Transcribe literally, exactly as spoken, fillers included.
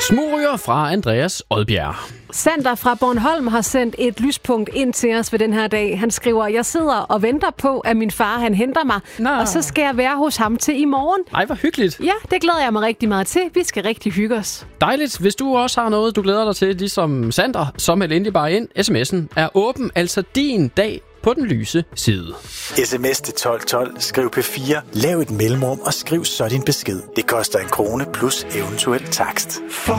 Smugryger fra Andreas Odbjerg. Sander fra Bornholm har sendt et lyspunkt ind til os ved den her dag. Han skriver, jeg sidder og venter på, at min far han henter mig, Nå. og så skal jeg være hos ham til i morgen. Ej, hvor hyggeligt. Ja, det glæder jeg mig rigtig meget til. Vi skal rigtig hygge os. Dejligt. Hvis du også har noget, du glæder dig til, ligesom Sander, så meld endelig bare ind. sms'en er åben, altså din dag på den lyse side. Sms til tolv tolv. Skriv P fire. Lav et mellemrum og skriv så din besked. Det koster en krone plus eventuel takst. For